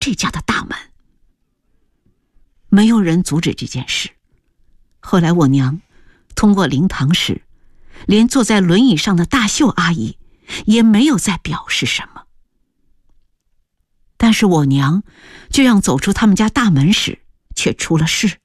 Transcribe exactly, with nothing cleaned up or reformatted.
这家的大门。没有人阻止这件事。后来我娘通过灵堂时，连坐在轮椅上的大秀阿姨也没有再表示什么。但是我娘这样走出他们家大门时，却出了事。